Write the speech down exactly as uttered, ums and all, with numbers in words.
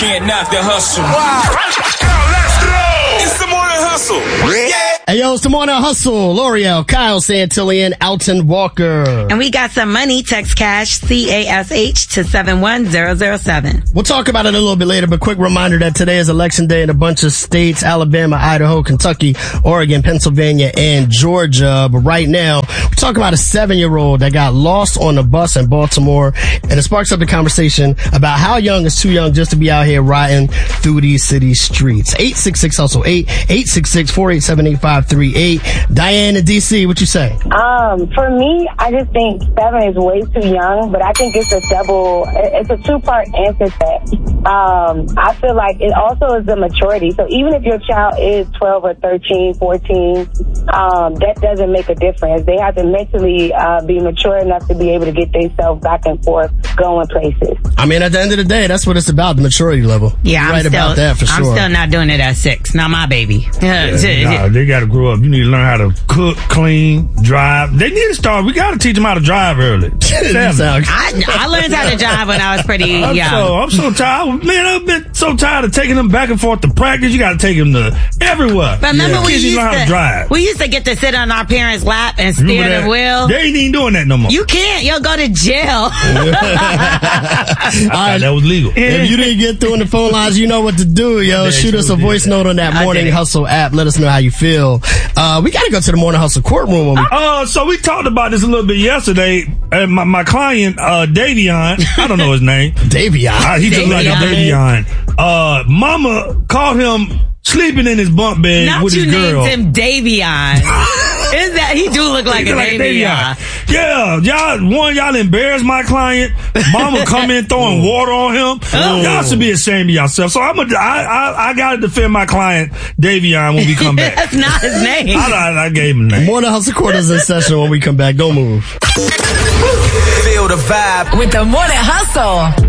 can't knock the hustle. Wow. Let's go. It's the Morning Hustle. Yeah. Hey, yo, it's the Morning Hustle. L'Oreal, Kyle Santillian, Alton Walker. And we got some money. Text cash, C A S H, to seven one zero zero seven. We'll talk about it a little bit later, but quick reminder that today is election day in a bunch of states: Alabama, Idaho, Kentucky, Oregon, Pennsylvania, and Georgia. But right now, we're talking about a seven-year-old that got lost on a bus in Baltimore, and it sparks up the conversation about how young is too young just to be out here riding through these city streets. eight six six hustle eight, eight six six, four eight seven, eight five three eight. Diane in D C, what you say? Um, for me, I just think seven is way too young, but I think it's a double, it's a two-part answer to that. Um, I feel like it also is the maturity. So even if your child is twelve or thirteen, fourteen, um, that doesn't make a difference. They have to mentally uh, be mature enough to be able to get themselves back and forth going places. I mean, at the end of the day, that's what it's about, the maturity level. Yeah, You're I'm right still, about that for sure. I'm still not doing it at six. Not my baby. Yeah, nah, they got to grow up. You need to learn how to cook, clean, drive. They need to start. We got to teach them how to drive early. I, I learned how to drive when I was pretty I'm young. So, I'm so tired. Man, I've been so tired of taking them back and forth to practice. You got to take them to everywhere. But remember, yeah. we Kids used learn how to to drive. we used to get to sit on our parents' lap and steer the wheel. They ain't even doing that no more. You can't. You'll go to jail. I thought that was legal. If you didn't get through in the phone lines, you know what to do, yo. Yeah, Shoot us a voice note on that I Morning did. Hustle app. Let us know how you feel. Uh, we got to go to the Morning Hustle courtroom. When we- Uh, so we talked about this a little bit yesterday. And my, my client, uh, Davion, I don't know his name. Davion. Uh, he just like Davion. Davion. Uh, mama caught him sleeping in his bunk bed Not with you his girl. named him Davion. Is that he do look like He a look like Davion? Yeah, y'all, one, y'all embarrassed my client. Mama come in throwing water on him. Oh. Y'all should be ashamed of yourself. So I'm a, I, I, I gotta defend my client, Davion, when we come back. That's not his name. I, I, I gave him a name. Morning Hustle Court is in session when we come back. Don't move. Feel the vibe With the Morning Hustle.